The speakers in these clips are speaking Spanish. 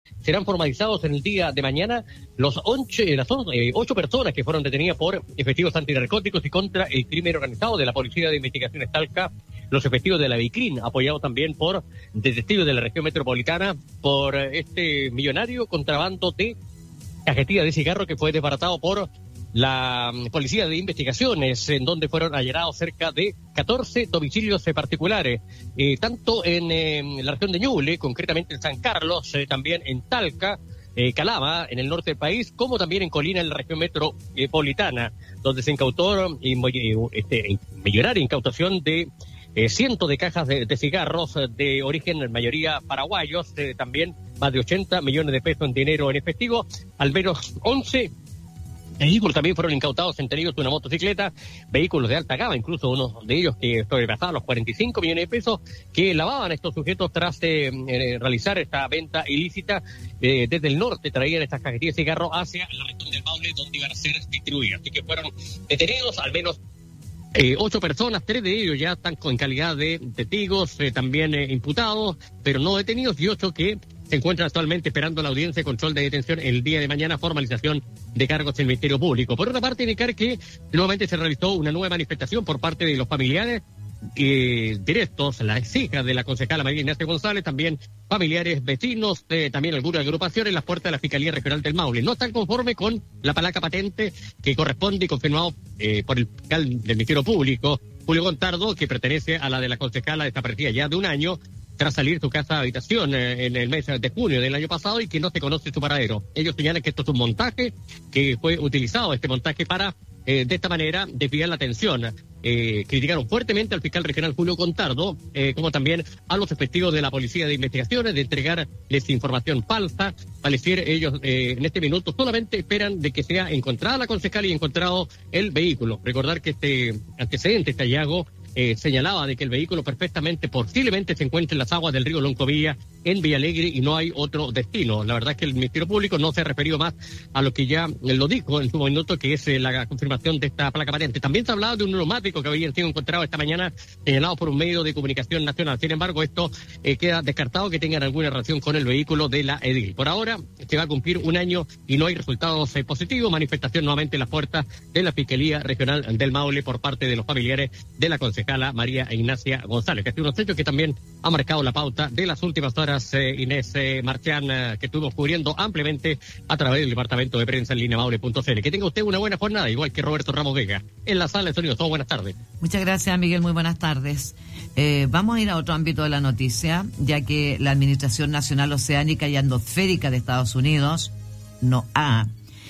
serán formalizados en el día de mañana las 8 personas que fueron detenidas por efectivos antinarcóticos y contra el crimen organizado de la Policía de Investigaciones Talca, los efectivos de la BICRIN, apoyados también por detectives de la región metropolitana, por este millonario contrabando de cajetilla de cigarro que fue desbaratado por la Policía de Investigaciones, en donde fueron allanados cerca de 14 domicilios particulares, tanto en la región de Ñuble, concretamente en San Carlos, también en Talca, Calama, en el norte del país, como también en Colina, en la región metropolitana, donde se incautó millonaria incautación de cientos de cajas de cigarros de origen, en mayoría paraguayos, también más de 80 millones de pesos en dinero en efectivo, al menos 11 vehículos también fueron incautados, entre ellos una motocicleta, vehículos de alta gama, incluso uno de ellos que sobrepasaban los 45 millones de pesos, que lavaban estos sujetos tras realizar esta venta ilícita. Desde el norte traían estas cajetillas de cigarro hacia la región del Maule, donde iban a ser distribuidas. Así que fueron detenidos al menos 8 personas, 3 de ellos ya están en calidad de testigos, también imputados, pero no detenidos, y 8 que se encuentran actualmente esperando la audiencia de control de detención el día de mañana, formalización de cargos en el Ministerio Público. Por otra parte, indicar que nuevamente se realizó una nueva manifestación por parte de los familiares directos, las hijas de la concejala María Ignacia González, también familiares, vecinos, también algunas agrupaciones en las puertas de la Fiscalía Regional del Maule. No están conformes con la placa patente que corresponde y confirmado por el fiscal del Ministerio Público, Julio Gontardo, que pertenece a la de la concejala desaparecida ya de un año, tras salir de su casa de habitación en el mes de junio del año pasado y que no se conoce su paradero. Ellos señalan que esto es un montaje, que fue utilizado este montaje para, de esta manera, desviar la atención. Criticaron fuertemente al fiscal regional Julio Gontardo, como también a los efectivos de la Policía de Investigaciones, de entregarles información falsa. Al decir ellos, en este minuto solamente esperan de que sea encontrada la concejala y encontrado el vehículo. Recordar que este antecedente, este hallazgo, señalaba de que el vehículo perfectamente, posiblemente se encuentra en las aguas del río Loncovilla, en Villalegre, y no hay otro destino. La verdad es que el Ministerio Público no se ha referido más a lo que ya lo dijo en su minuto, que es la confirmación de esta placa patente. También se ha hablado de un neumático que había sido encontrado esta mañana, señalado por un medio de comunicación nacional. Sin embargo, esto queda descartado que tengan alguna relación con el vehículo de la edil. Por ahora, se va a cumplir un año y no hay resultados positivos. Manifestación nuevamente en las puertas de la Fiscalía Regional del Maule por parte de los familiares de la concejala María Ignacia González, que ha sido unos hechos que también ha marcado la pauta de las últimas horas, Inés Marchán, que estuvimos cubriendo ampliamente a través del departamento de prensa en línea maule.cl. Que tenga usted una buena jornada, igual que Roberto Ramos Vega, en la sala de sonido. Todo buenas tardes. Muchas gracias, Miguel, muy buenas tardes. Vamos a ir a otro ámbito de la noticia, ya que la Administración Nacional Oceánica y Atmosférica de Estados Unidos, NOAA,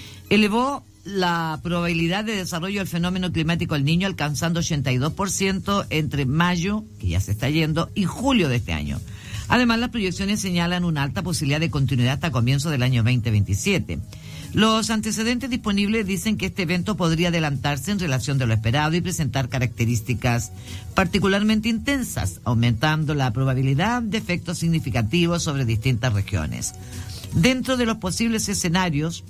elevó la probabilidad de desarrollo del fenómeno climático El Niño, alcanzando 82% entre mayo, que ya se está yendo, y julio de este año. Además, las proyecciones señalan una alta posibilidad de continuidad hasta comienzo del año 2027. Los antecedentes disponibles dicen que este evento podría adelantarse en relación de lo esperado y presentar características particularmente intensas, aumentando la probabilidad de efectos significativos sobre distintas regiones. Dentro de los posibles escenarios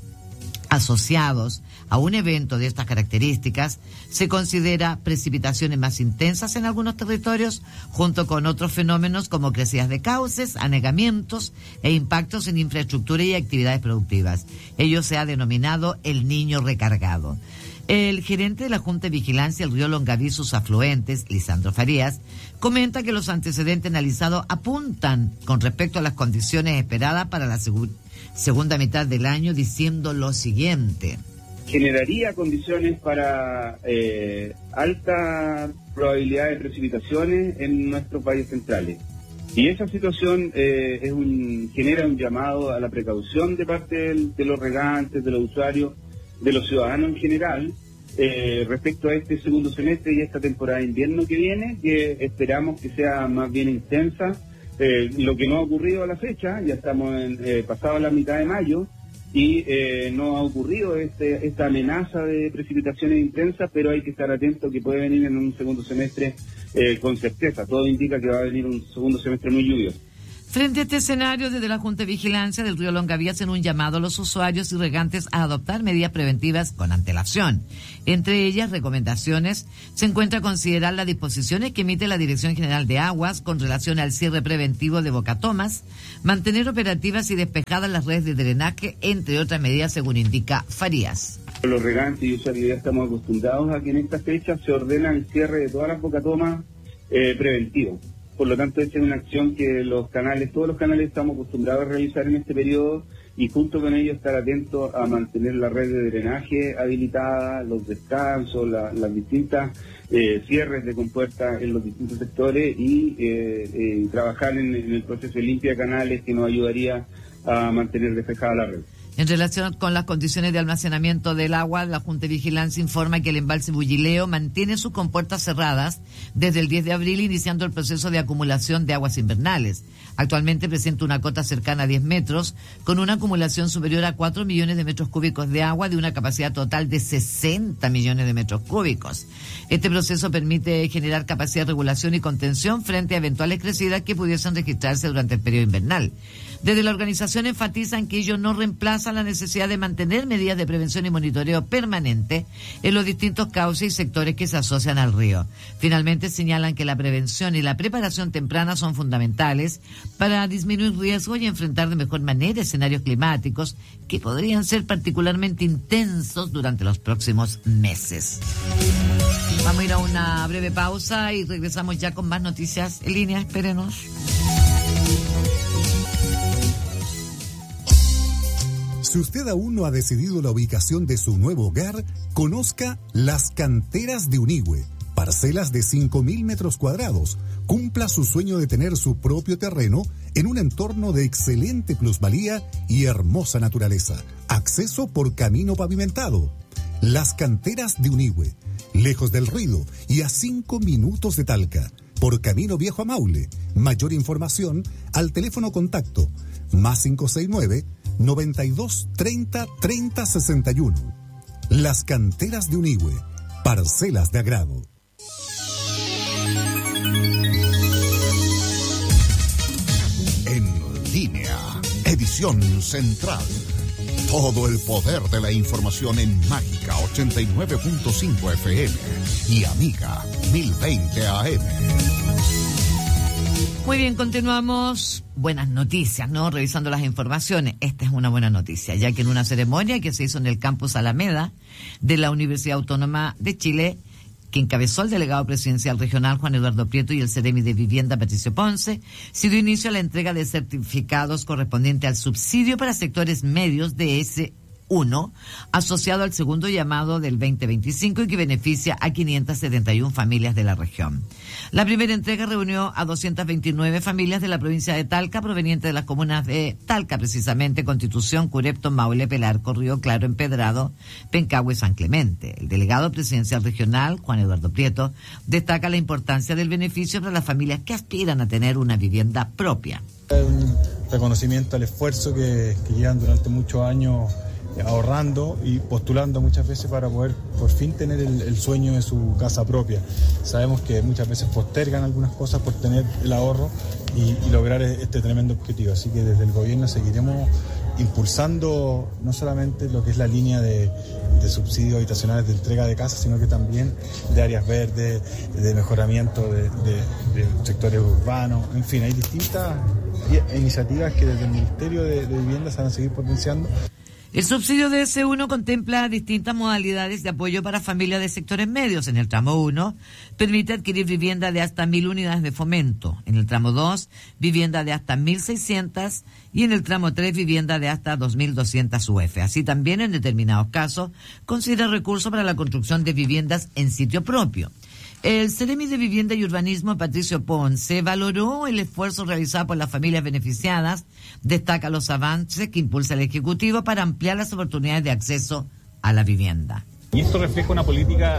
asociados a un evento de estas características, se considera precipitaciones más intensas en algunos territorios, junto con otros fenómenos como crecidas de cauces, anegamientos e impactos en infraestructura y actividades productivas. Ello se ha denominado el Niño recargado. El gerente de la Junta de Vigilancia del río Longaví y sus afluentes, Lisandro Farías, comenta que los antecedentes analizados apuntan con respecto a las condiciones esperadas para la segunda mitad del año, diciendo lo siguiente: generaría condiciones para alta probabilidad de precipitaciones en nuestros valles centrales. Y esa situación genera un llamado a la precaución de parte de los regantes, de los usuarios, de los ciudadanos en general, respecto a este segundo semestre y esta temporada de invierno que viene, que esperamos que sea más bien intensa. Lo que no ha ocurrido a la fecha, ya estamos pasado la mitad de mayo, y no ha ocurrido esta amenaza de precipitaciones intensas, pero hay que estar atento que puede venir en un segundo semestre con certeza. Todo indica que va a venir un segundo semestre muy lluvioso. Frente a este escenario, desde la Junta de Vigilancia del Río Longaví hacen un llamado a los usuarios y regantes a adoptar medidas preventivas con antelación. Entre ellas, recomendaciones, se encuentra considerar las disposiciones que emite la Dirección General de Aguas con relación al cierre preventivo de bocatomas, mantener operativas y despejadas las redes de drenaje, entre otras medidas, según indica Farías. Los regantes y usuarios ya estamos acostumbrados a que en esta fecha se ordena el cierre de todas las bocatomas preventivas. Por lo tanto, esta es una acción que todos los canales estamos acostumbrados a realizar en este periodo y junto con ello estar atentos a mantener la red de drenaje habilitada, los descansos, las distintas cierres de compuertas en los distintos sectores y trabajar en el proceso de limpia de canales que nos ayudaría a mantener despejada la red. En relación con las condiciones de almacenamiento del agua, la Junta de Vigilancia informa que el embalse Bullileo mantiene sus compuertas cerradas desde el 10 de abril, iniciando el proceso de acumulación de aguas invernales. Actualmente presenta una cota cercana a 10 metros, con una acumulación superior a 4 millones de metros cúbicos de agua, de una capacidad total de 60 millones de metros cúbicos. Este proceso permite generar capacidad de regulación y contención frente a eventuales crecidas que pudiesen registrarse durante el periodo invernal. Desde la organización enfatizan que ello no reemplaza la necesidad de mantener medidas de prevención y monitoreo permanente en los distintos cauces y sectores que se asocian al río. Finalmente señalan que la prevención y la preparación temprana son fundamentales para disminuir riesgos y enfrentar de mejor manera escenarios climáticos que podrían ser particularmente intensos durante los próximos meses. Vamos a ir a una breve pausa y regresamos ya con más noticias en línea. Espérenos. Si usted aún no ha decidido la ubicación de su nuevo hogar, conozca Las Canteras de Unigüe, parcelas de 5.000 metros cuadrados. Cumpla su sueño de tener su propio terreno en un entorno de excelente plusvalía y hermosa naturaleza. Acceso por camino pavimentado. Las Canteras de Unigüe, lejos del ruido y a 5 minutos de Talca, por camino viejo a Maule. Mayor información al teléfono contacto +569 92 30 30 61. Las Canteras de Unigüe, parcelas de agrado. En línea, edición central. Todo el poder de la información en Mágica 89.5 FM y Amiga 1020 AM. Muy bien, continuamos. Buenas noticias, ¿no? Revisando las informaciones. Esta es una buena noticia, ya que en una ceremonia que se hizo en el campus Alameda de la Universidad Autónoma de Chile, que encabezó el delegado presidencial regional Juan Eduardo Prieto y el Seremi de Vivienda Patricio Ponce, se dio inicio a la entrega de certificados correspondiente al subsidio para sectores medios de S1, asociado al segundo llamado del 2025 y que beneficia a 571 familias de la región. La primera entrega reunió a 229 familias de la provincia de Talca, provenientes de las comunas de Talca, precisamente Constitución, Curepto, Maule, Pelarco, Río Claro, Empedrado, Pencahue y San Clemente. El delegado presidencial regional, Juan Eduardo Prieto, destaca la importancia del beneficio para las familias que aspiran a tener una vivienda propia. Un reconocimiento al esfuerzo que llevan durante muchos años ahorrando y postulando muchas veces para poder por fin tener el sueño de su casa propia. Sabemos que muchas veces postergan algunas cosas por tener el ahorro y lograr este tremendo objetivo. Así que desde el gobierno seguiremos impulsando no solamente lo que es la línea de subsidios habitacionales de entrega de casas, sino que también de áreas verdes, de mejoramiento de sectores urbanos. En fin, hay distintas iniciativas que desde el Ministerio de Vivienda se van a seguir potenciando. El subsidio de S1 contempla distintas modalidades de apoyo para familias de sectores medios. En el tramo 1, permite adquirir vivienda de hasta 1.000 unidades de fomento. En el tramo 2, vivienda de hasta 1.600 y en el tramo 3, vivienda de hasta 2.200 UF. Así también, en determinados casos, considera recursos para la construcción de viviendas en sitio propio. El Seremi de Vivienda y Urbanismo, Patricio Ponce, valoró el esfuerzo realizado por las familias beneficiadas, destaca los avances que impulsa el Ejecutivo para ampliar las oportunidades de acceso a la vivienda. Y esto refleja una política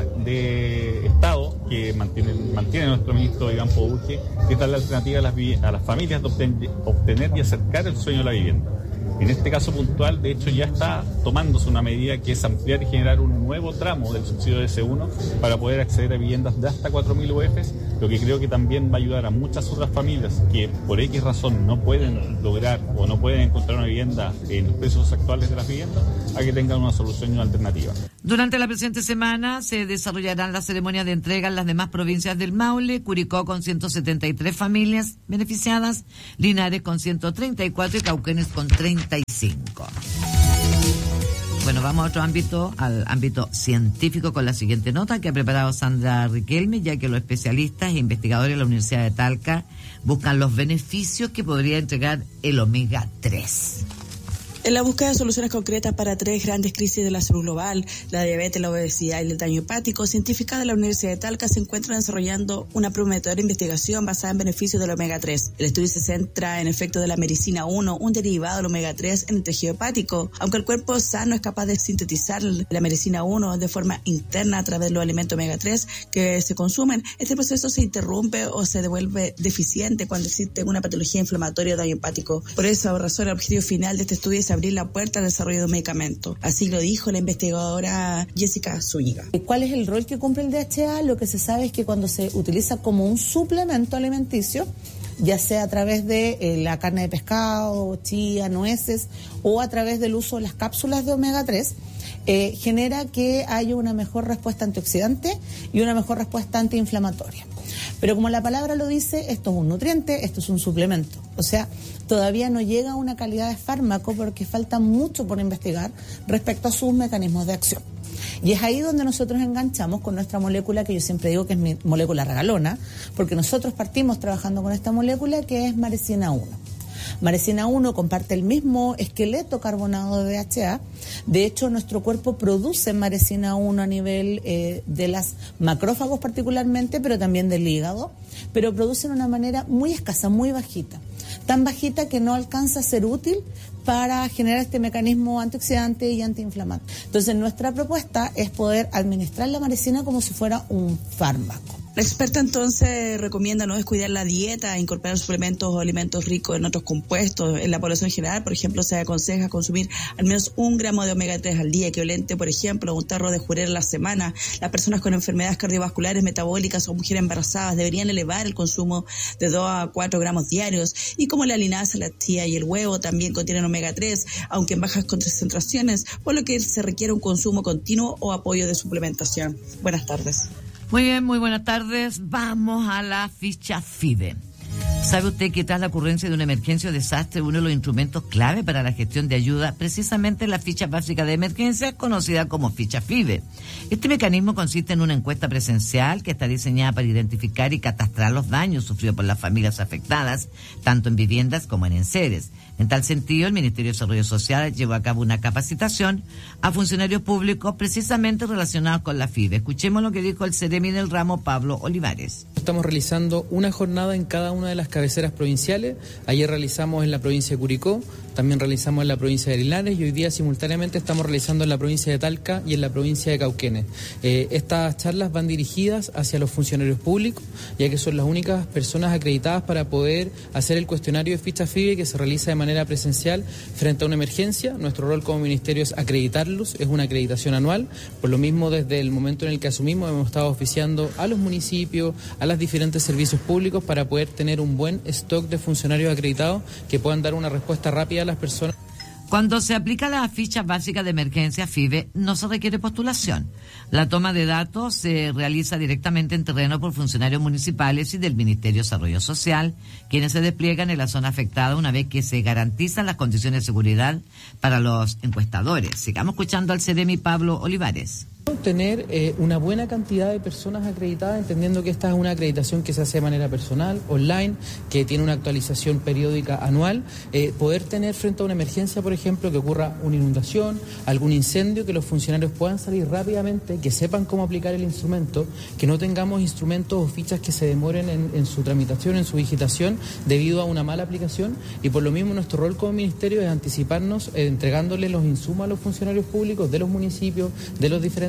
de Estado que mantiene nuestro ministro Iván Pouche, que es darle alternativa a las familias de obtener y acercar el sueño de la vivienda. En este caso puntual, de hecho, ya está tomándose una medida que es ampliar y generar un nuevo tramo del subsidio de S1 para poder acceder a viviendas de hasta 4.000 UFs, lo que creo que también va a ayudar a muchas otras familias que por X razón no pueden lograr o no pueden encontrar una vivienda en los precios actuales de las viviendas, a que tengan una solución alternativa. Durante la presente semana se desarrollarán las ceremonias de entrega en las demás provincias del Maule, Curicó con 173 familias beneficiadas, Linares con 134 y Cauquenes con 35. Bueno, vamos a otro ámbito, al ámbito científico, con la siguiente nota que ha preparado Sandra Riquelme, ya que los especialistas e investigadores de la Universidad de Talca buscan los beneficios que podría entregar el omega 3. En la búsqueda de soluciones concretas para 3 grandes crisis de la salud global, la diabetes, la obesidad y el daño hepático, científicas de la Universidad de Talca se encuentran desarrollando una prometedora investigación basada en beneficios del omega 3. El estudio se centra en efectos de la mericina 1, un derivado del omega 3 en el tejido hepático. Aunque el cuerpo sano es capaz de sintetizar la mericina 1 de forma interna a través de los alimentos omega 3 que se consumen, este proceso se interrumpe o se devuelve deficiente cuando existe una patología inflamatoria o daño hepático. Por esa razón, el objetivo final de este estudio es abrir la puerta al desarrollo de un medicamento. Así lo dijo la investigadora Jessica Zúñiga. ¿Cuál es el rol que cumple el DHA? Lo que se sabe es que cuando se utiliza como un suplemento alimenticio, ya sea a través de la carne de pescado, chía, nueces, o a través del uso de las cápsulas de omega 3, genera que haya una mejor respuesta antioxidante y una mejor respuesta antiinflamatoria. Pero como la palabra lo dice, esto es un nutriente, esto es un suplemento. O sea, todavía no llega a una calidad de fármaco porque falta mucho por investigar respecto a sus mecanismos de acción. Y es ahí donde nosotros enganchamos con nuestra molécula, que yo siempre digo que es mi molécula regalona, porque nosotros partimos trabajando con esta molécula que es maricina 1. Maricina 1 comparte el mismo esqueleto carbonado de DHA. De hecho, nuestro cuerpo produce maricina 1 a nivel de las macrófagos particularmente, pero también del hígado, pero produce de una manera muy escasa, muy bajita. Tan bajita que no alcanza a ser útil para generar este mecanismo antioxidante y antiinflamatorio. Entonces, nuestra propuesta es poder administrar la maricina como si fuera un fármaco. La experta entonces recomienda no descuidar la dieta, incorporar suplementos o alimentos ricos en otros compuestos. En la población general, por ejemplo, se aconseja consumir al menos 1 gramo de omega 3 al día, equivalente, por ejemplo, a un tarro de jurel a la semana. Las personas con enfermedades cardiovasculares, metabólicas o mujeres embarazadas deberían elevar el consumo de 2 a 4 gramos diarios. Y como la linaza, la chía y el huevo también contienen omega 3, aunque en bajas concentraciones, por lo que se requiere un consumo continuo o apoyo de suplementación. Buenas tardes. Muy bien, muy buenas tardes. Vamos a la ficha FIBE. ¿Sabe usted que tras la ocurrencia de una emergencia o desastre, uno de los instrumentos clave para la gestión de ayuda, precisamente la ficha básica de emergencia, conocida como ficha FIBE? Este mecanismo consiste en una encuesta presencial que está diseñada para identificar y catastrar los daños sufridos por las familias afectadas, tanto en viviendas como en enseres. En tal sentido, el Ministerio de Desarrollo Social llevó a cabo una capacitación a funcionarios públicos precisamente relacionados con la FIBE. Escuchemos lo que dijo el Ceremi del ramo, Pablo Olivares. Estamos realizando una jornada en cada una de las cabeceras provinciales. Ayer realizamos en la provincia de Curicó, también realizamos en la provincia de Linares y hoy día simultáneamente estamos realizando en la provincia de Talca y en la provincia de Cauquenes. Estas charlas van dirigidas hacia los funcionarios públicos, ya que son las únicas personas acreditadas para poder hacer el cuestionario de ficha FIBE que se realiza de manera presencial frente a una emergencia. Nuestro rol como ministerio es acreditarlos, es una acreditación anual. Por lo mismo, desde el momento en el que asumimos, hemos estado oficiando a los municipios, a los diferentes servicios públicos para poder tener un buen stock de funcionarios acreditados que puedan dar una respuesta rápida a las personas. Cuando se aplica la ficha básica de emergencia FIBE, no se requiere postulación. La toma de datos se realiza directamente en terreno por funcionarios municipales y del Ministerio de Desarrollo Social, quienes se despliegan en la zona afectada una vez que se garantizan las condiciones de seguridad para los encuestadores. Sigamos escuchando al Ceremi Pablo Olivares. Tener una buena cantidad de personas acreditadas, entendiendo que esta es una acreditación que se hace de manera personal, online, que tiene una actualización periódica anual, poder tener frente a una emergencia, por ejemplo, que ocurra una inundación, algún incendio, que los funcionarios puedan salir rápidamente, que sepan cómo aplicar el instrumento, que no tengamos instrumentos o fichas que se demoren en su tramitación, en su digitación, debido a una mala aplicación, y por lo mismo nuestro rol como ministerio es anticiparnos, entregándole los insumos a los funcionarios públicos de los municipios, de los diferentes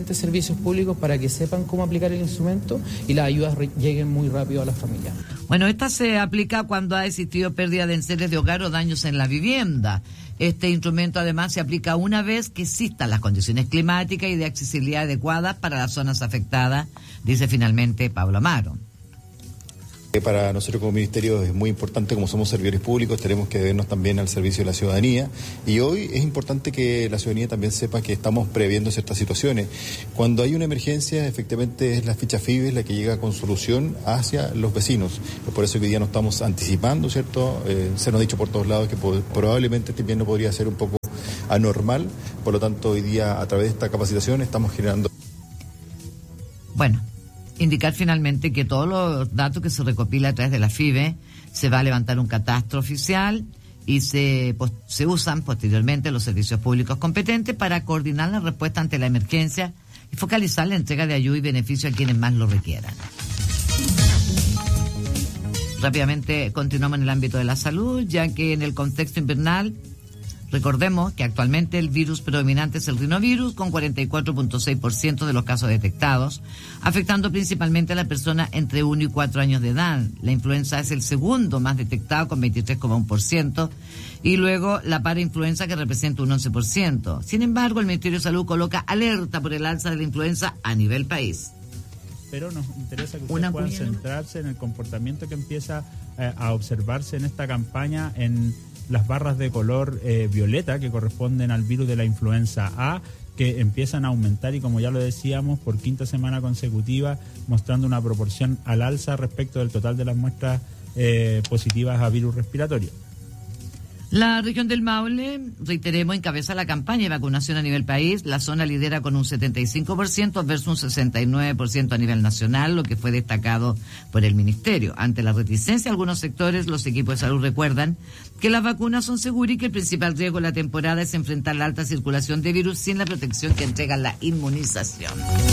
diferentes servicios públicos para que sepan cómo aplicar el instrumento y las ayudas lleguen muy rápido a las familias. Bueno, esta se aplica cuando ha existido pérdida de enseres de hogar o daños en la vivienda. Este instrumento además se aplica una vez que existan las condiciones climáticas y de accesibilidad adecuadas para las zonas afectadas, dice finalmente Pablo Amaro. Para nosotros como ministerio es muy importante, como somos servidores públicos, tenemos que debernos también al servicio de la ciudadanía, y hoy es importante que la ciudadanía también sepa que estamos previendo ciertas situaciones. Cuando hay una emergencia, efectivamente es la ficha FIBES la que llega con solución hacia los vecinos. Es por eso que hoy día nos estamos anticipando, ¿cierto? Se nos ha dicho por todos lados que probablemente este invierno podría ser un poco anormal, por lo tanto hoy día a través de esta capacitación estamos generando... Bueno, indicar finalmente que todos los datos que se recopilan a través de la FIBE se va a levantar un catastro oficial y se usan posteriormente los servicios públicos competentes para coordinar la respuesta ante la emergencia y focalizar la entrega de ayuda y beneficio a quienes más lo requieran. Rápidamente continuamos en el ámbito de la salud, ya que en el contexto invernal recordemos que actualmente el virus predominante es el rinovirus, con 44.6% de los casos detectados, afectando principalmente a las personas entre 1 y 4 años de edad. La influenza es el segundo más detectado, con 23,1%, y luego la parainfluenza, que representa un 11%. Sin embargo, el Ministerio de Salud coloca alerta por el alza de la influenza a nivel país. Pero nos interesa que ustedes puedan centrarse en el comportamiento que empieza a observarse en esta campaña en las barras de color violeta que corresponden al virus de la influenza A, que empiezan a aumentar y, como ya lo decíamos, por quinta semana consecutiva, mostrando una proporción al alza respecto del total de las muestras positivas a virus respiratorio. La región del Maule, reiteremos, encabeza la campaña de vacunación a nivel país. La zona lidera con un 75% versus un 69% a nivel nacional, lo que fue destacado por el Ministerio. Ante la reticencia de algunos sectores, los equipos de salud recuerdan que las vacunas son seguras y que el principal riesgo de la temporada es enfrentar la alta circulación de virus sin la protección que entrega la inmunización.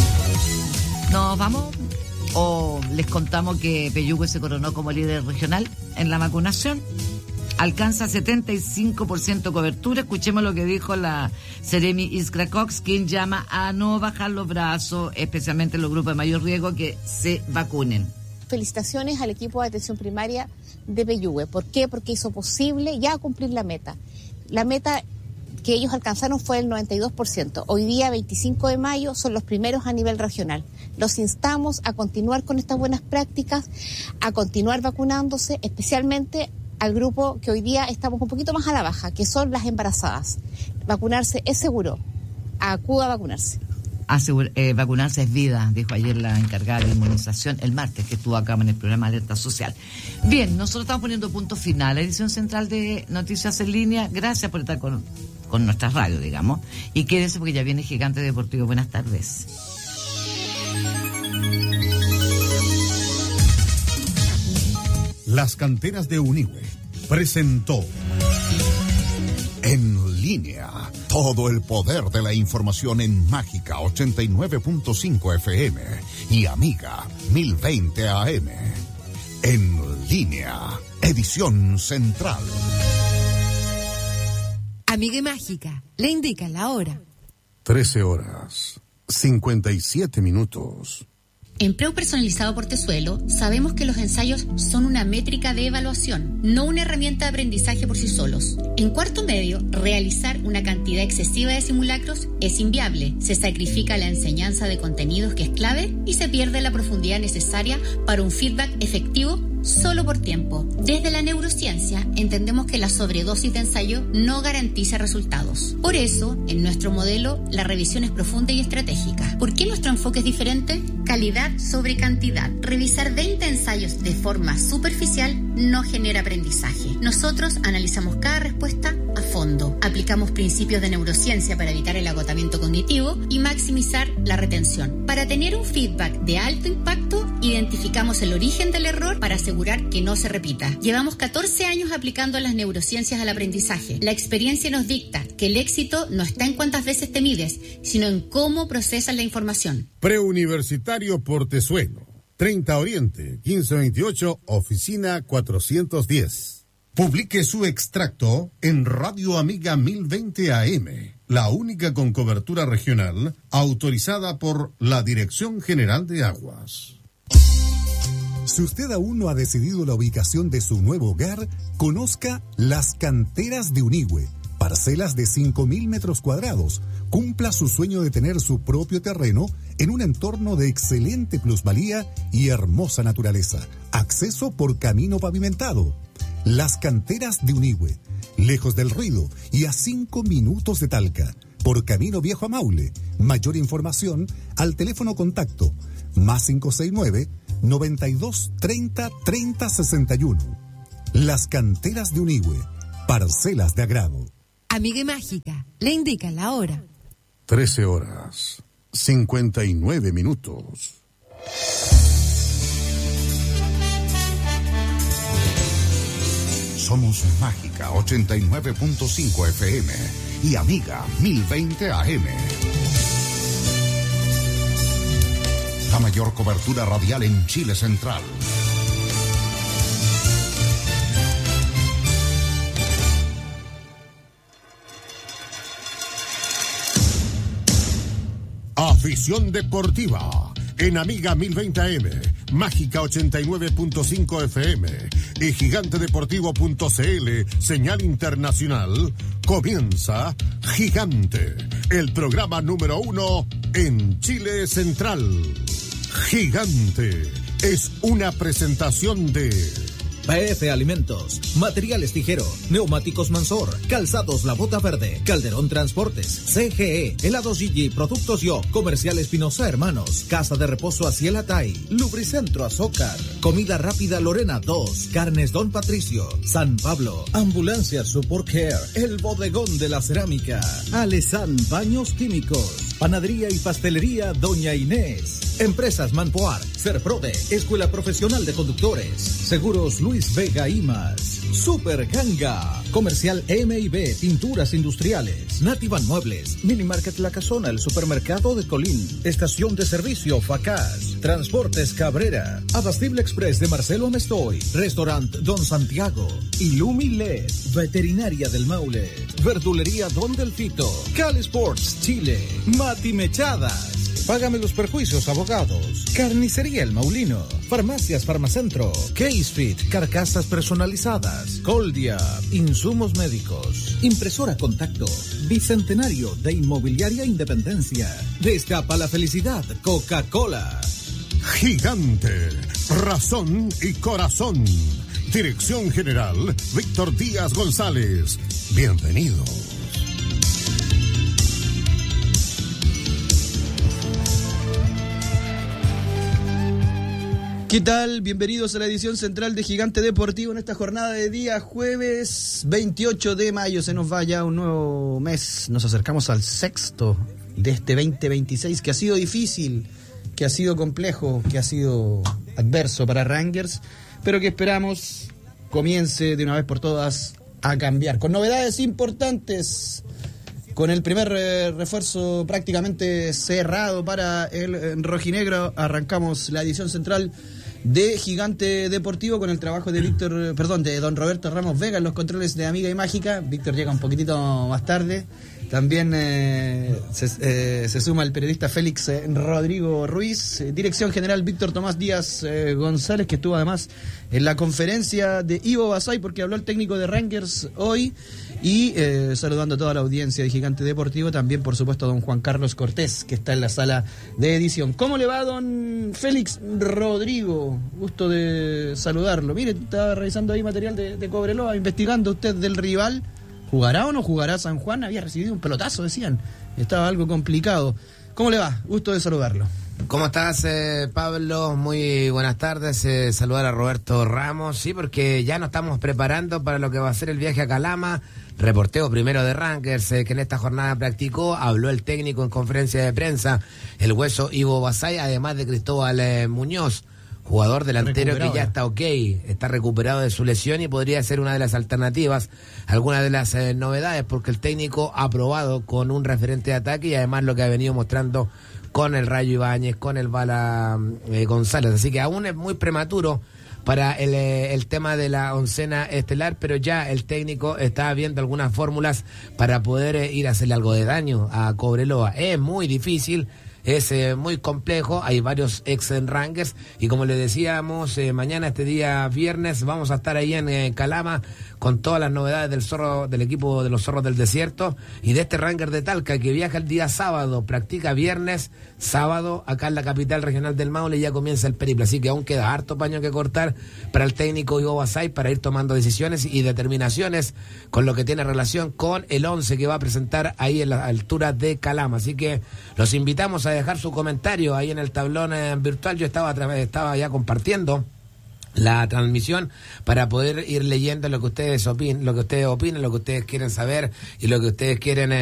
¿Nos vamos? ¿O les contamos que Peyúgue se coronó como líder regional en la vacunación? Alcanza 75% cobertura. Escuchemos lo que dijo la Seremi Iskra Cox, quien llama a no bajar los brazos, especialmente en los grupos de mayor riesgo, que se vacunen. Felicitaciones al equipo de atención primaria de Peyúgue. ¿Por qué? Porque hizo posible ya cumplir la meta. La meta que ellos alcanzaron fue el 92%. Hoy día, 25 de mayo, son los primeros a nivel regional. Los instamos a continuar con estas buenas prácticas, a continuar vacunándose, especialmente al grupo que hoy día estamos un poquito más a la baja, que son las embarazadas. Vacunarse es seguro. Acuda a vacunarse. Vacunarse es vida, dijo ayer la encargada de inmunización el martes, que estuvo acá en el programa Alerta Social. Bien, nosotros estamos poniendo punto final a la edición central de Noticias en Línea. Gracias por estar con nuestra radio, digamos. Y quédese porque ya viene Gigante Deportivo. Buenas tardes. Las Canteras de Unihue presentó En Línea, todo el poder de la información en Mágica 89.5 FM y Amiga 1020 AM. En Línea, edición central. Amiga y Mágica, le indica la hora. 13:57. En Preu Personalizado Portezuelo sabemos que los ensayos son una métrica de evaluación, no una herramienta de aprendizaje por sí solos. En cuarto medio, realizar una cantidad excesiva de simulacros es inviable. Se sacrifica la enseñanza de contenidos, que es clave, y se pierde la profundidad necesaria para un feedback efectivo solo por tiempo. Desde la neurociencia entendemos que la sobredosis de ensayo no garantiza resultados. Por eso, en nuestro modelo, la revisión es profunda y estratégica. ¿Por qué nuestro enfoque es diferente? Calidad sobre cantidad. Revisar 20 ensayos de forma superficial no genera aprendizaje. Nosotros analizamos cada respuesta a fondo. Aplicamos principios de neurociencia para evitar el agotamiento cognitivo y maximizar la retención. Para tener un feedback de alto impacto, identificamos el origen del error para asegurar que no se repita. Llevamos 14 años aplicando las neurociencias al aprendizaje. La experiencia nos dicta que el éxito no está en cuántas veces te mides, sino en cómo procesas la información. Preuniversitario Portezuelo, 30 Oriente, 1528, oficina 410. Publique su extracto en Radio Amiga 1020 AM la única con cobertura regional autorizada por la Dirección General de Aguas. Si usted aún no ha decidido la ubicación de su nuevo hogar, conozca Las Canteras de Unigüe, parcelas de 5.000 metros cuadrados. Cumpla su sueño de tener su propio terreno en un entorno de excelente plusvalía y hermosa naturaleza. Acceso por camino pavimentado. Las Canteras de Unigüe, lejos del ruido y a 5 minutos de Talca, por camino viejo a Maule. Mayor información al teléfono contacto +569 92 30 30 61. Las Canteras de Unigüe, parcelas de agrado. Amiga Mágica, le indica la hora. 13:59. Somos Mágica 89.5 FM y Amiga 1020 AM. La mayor cobertura radial en Chile Central. Afición deportiva en Amiga 1020 AM, Mágica 89.5 FM y gigantedeportivo.cl, señal internacional. Comienza Gigante, el programa número 1 en Chile Central. Gigante es una presentación de PF Alimentos, Materiales Tijero, Neumáticos Mansor, Calzados La Bota Verde, Calderón Transportes, CGE, Helados Gigi, Productos Yo, Comercial Espinosa Hermanos, Casa de Reposo Aciel Atay, Lubricentro Azócar, Comida Rápida Lorena 2, Carnes Don Patricio, San Pablo, Ambulancia Support Care, El Bodegón de la Cerámica, Alesan Baños Químicos, Panadería y Pastelería Doña Inés, Empresas Manpoar, Serprode, Escuela Profesional de Conductores, Seguros Luis Vega y más, Super Ganga, Comercial M&B, Pinturas Industriales, Nativan Muebles, Minimarket La Casona, el Supermercado de Colín, Estación de Servicio Facaz, Transportes Cabrera, Abastible Express de Marcelo Amestoy, Restaurant Don Santiago, Illumi LED, Veterinaria del Maule, Verdulería Don Delfito, Cali Sports Chile, Mati Mechadas, Págame los Perjuicios Abogados, Carnicería El Maulino, Farmacias Farmacentro, K-Street, Carcasas Personalizadas, Coldia, Insumos Médicos, Impresora Contacto, Bicentenario de Inmobiliaria Independencia, Destapa la Felicidad, Coca-Cola. Gigante, razón y corazón. Dirección General, Víctor Díaz González. Bienvenidos. ¿Qué tal? Bienvenidos a la edición central de Gigante Deportivo en esta jornada de día jueves 28 de mayo. Se nos va ya un nuevo mes. Nos acercamos al sexto de este 2026 que ha sido difícil, que ha sido complejo, que ha sido adverso para Rangers, pero que esperamos comience de una vez por todas a cambiar. Con novedades importantes, con el primer refuerzo prácticamente cerrado para el rojinegro, arrancamos la edición central de Gigante Deportivo con el trabajo de de don Roberto Ramos Vega en los controles de Amiga y Mágica. Víctor llega un poquitito más tarde. También se suma el periodista Félix Rodrigo Ruiz, dirección general Víctor Tomás Díaz González, que estuvo además en la conferencia de Ivo Basay porque habló el técnico de Rangers hoy, y saludando a toda la audiencia de Gigante Deportivo, también por supuesto a don Juan Carlos Cortés, que está en la sala de edición. ¿Cómo le va, don Félix Rodrigo? Gusto de saludarlo. Mire, estaba revisando ahí material de Cobreloa, investigando usted del rival. ¿Jugará o no jugará San Juan? Había recibido un pelotazo, decían. Estaba algo complicado. ¿Cómo le va? Gusto de saludarlo. ¿Cómo estás, Pablo? Muy buenas tardes. Saludar a Roberto Ramos, sí, porque ya nos estamos preparando para lo que va a ser el viaje a Calama. Reporteo primero de Rangers, que en esta jornada practicó. Habló el técnico en conferencia de prensa, el hueso Ivo Basay, además de Cristóbal Muñoz, jugador delantero que ya está está recuperado de su lesión y podría ser una de las alternativas, alguna de las novedades, porque el técnico ha probado con un referente de ataque y además lo que ha venido mostrando con el Rayo Ibáñez, con el Bala González. Así que aún es muy prematuro para el tema de la oncena estelar, pero ya el técnico está viendo algunas fórmulas para poder ir a hacerle algo de daño a Cobreloa. Es muy difícil, es muy complejo, hay varios ex-rankers y como le decíamos, mañana, este día viernes, vamos a estar ahí en Calama con todas las novedades del equipo de los Zorros del Desierto y de este ranker de Talca que viaja el día sábado, practica viernes, sábado, acá en la capital regional del Maule, y ya comienza el periplo, así que aún queda harto paño que cortar para el técnico Ivo Basay para ir tomando decisiones y determinaciones con lo que tiene relación con el 11 que va a presentar ahí en la altura de Calama, así que los invitamos a dejar su comentario ahí en el tablón virtual. Yo estaba ya compartiendo la transmisión para poder ir leyendo lo que ustedes opinen, lo que ustedes quieren saber y lo que ustedes quieren